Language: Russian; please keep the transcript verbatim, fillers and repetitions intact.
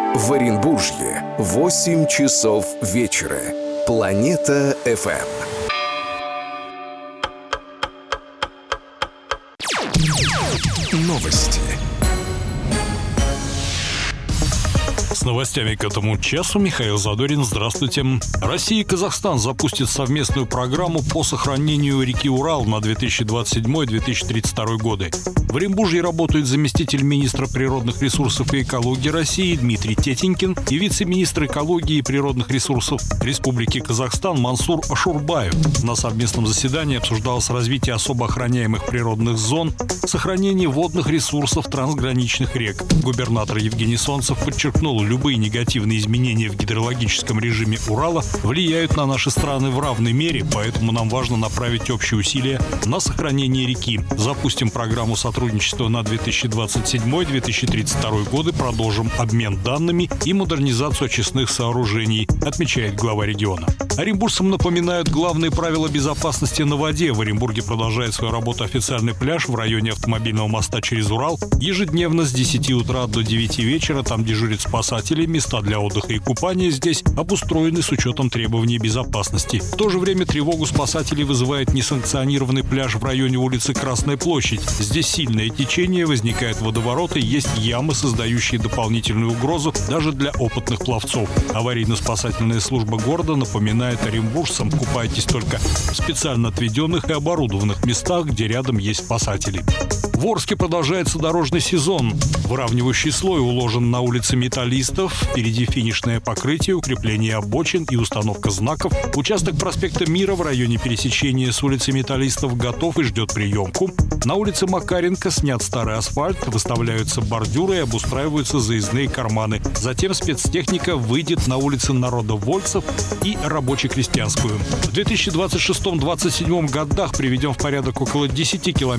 В Оренбурге восемь часов вечера. Планета эф эм. Новости. С новостями к этому часу Михаил Задорин. Здравствуйте. Россия и Казахстан запустят совместную программу по сохранению реки Урал на две тысячи двадцать седьмой — две тысячи тридцать второй годы. В Оренбурге работают заместитель министра природных ресурсов и экологии России Дмитрий Тетенькин и вице-министр экологии и природных ресурсов Республики Казахстан Мансур Ашурбаев. На совместном заседании обсуждалось развитие особо охраняемых природных зон, сохранение водных ресурсов трансграничных рек. Губернатор Евгений Солнцев подчеркнул, любые негативные изменения в гидрологическом режиме Урала влияют на наши страны в равной мере, поэтому нам важно направить общие усилия на сохранение реки. Запустим программу сотрудничества на две тысячи двадцать седьмой — две тысячи тридцать второй годы, продолжим обмен данными и модернизацию очистных сооружений, отмечает глава региона. Оренбуржцам напоминают главные правила безопасности на воде. В Оренбурге продолжает свою работу официальный пляж в районе автомобильного моста через Урал. Ежедневно с десяти утра до девяти вечера там дежурят спасатели. Места для отдыха и купания здесь обустроены с учетом требований безопасности. В то же время тревогу спасателей вызывает несанкционированный пляж в районе улицы Красная площадь. Здесь сильное течение, возникают водовороты, есть ямы, создающие дополнительную угрозу даже для опытных пловцов. Аварийно-спасательная служба города напоминает оренбуржцам: купайтесь только в специально отведенных и оборудованных местах, где рядом есть спасатели. В Орске продолжается дорожный сезон. Выравнивающий слой уложен на улице Металлистов. Впереди финишное покрытие, укрепление обочин и установка знаков. Участок проспекта Мира в районе пересечения с улицей Металлистов готов и ждет приемку. На улице Макаренко снят старый асфальт, выставляются бордюры и обустраиваются заездные карманы. Затем спецтехника выйдет на улицы Народовольцев и Рабоче-Крестьянскую. В две тысячи двадцать шестом — две тысячи двадцать седьмом годах приведем в порядок около десяти километров